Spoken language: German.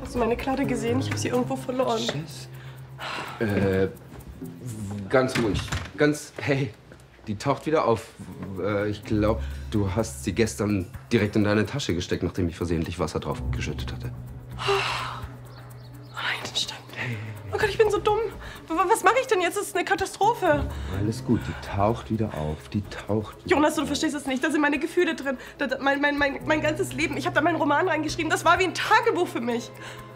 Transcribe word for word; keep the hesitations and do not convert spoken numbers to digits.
Hast du meine Kladde gesehen? Ich habe sie irgendwo verloren. Jess? Äh, ganz ruhig. Ganz, hey, die taucht wieder auf. Äh, ich glaube, du hast sie gestern direkt in deine Tasche gesteckt, nachdem ich versehentlich Wasser drauf geschüttet hatte. Nein, das stimmt. Oh Gott, ich bin so dumm. Was mache ich denn jetzt? Das ist eine Katastrophe. Alles gut, die taucht wieder auf. Die taucht wieder Jonas, du verstehst es nicht. Da sind meine Gefühle drin. Da, da, mein, mein, mein, mein ganzes Leben. Ich habe da meinen Roman reingeschrieben. Das war wie ein Tagebuch für mich.